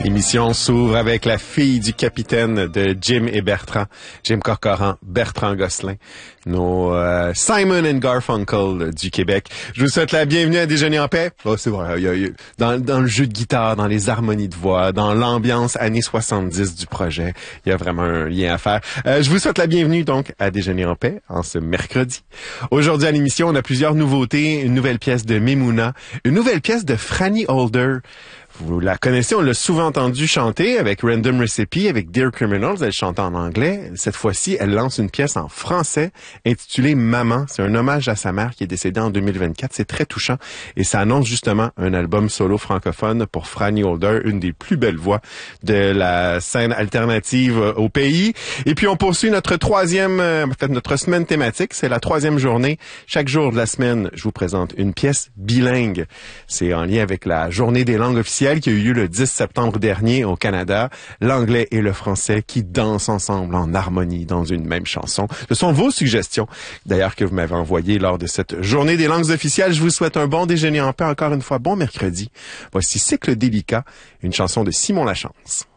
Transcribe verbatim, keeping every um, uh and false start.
L'émission s'ouvre avec la fille du capitaine de Jim et Bertrand, Jim Corcoran, Bertrand Gosselin, nos euh, Simon and Garfunkel du Québec. Je vous souhaite la bienvenue à Déjeuner en paix. Oh, c'est vrai, il y a, il y a, dans, dans le jeu de guitare, dans les harmonies de voix, dans l'ambiance années soixante-dix du projet, il y a vraiment un lien à faire. Euh, je vous souhaite la bienvenue donc à Déjeuner en paix en ce mercredi. Aujourd'hui à l'émission, on a plusieurs nouveautés, une nouvelle pièce de Memouna, une nouvelle pièce de Franny Holder. Vous la connaissez, on l'a souvent entendu chanter avec Random Recipe, avec Dear Criminals. Elle chante en anglais. Cette fois-ci, elle lance une pièce en français intitulée Maman. C'est un hommage à sa mère qui est décédée en deux mille vingt-quatre. C'est très touchant et ça annonce justement un album solo francophone pour Franny Holder, une des plus belles voix de la scène alternative au pays. Et puis on poursuit notre troisième, en fait notre semaine thématique. C'est la troisième journée. Chaque jour de la semaine, je vous présente une pièce bilingue. C'est en lien avec la journée des langues officielles qui a eu lieu le dix septembre dernier au Canada. L'anglais et le français qui dansent ensemble en harmonie dans une même chanson. Ce sont vos suggestions, d'ailleurs, que vous m'avez envoyées lors de cette journée des langues officielles. Je vous souhaite un bon déjeuner en paix. Encore une fois, bon mercredi. Voici Cycle délicat, une chanson de Simon Lachance.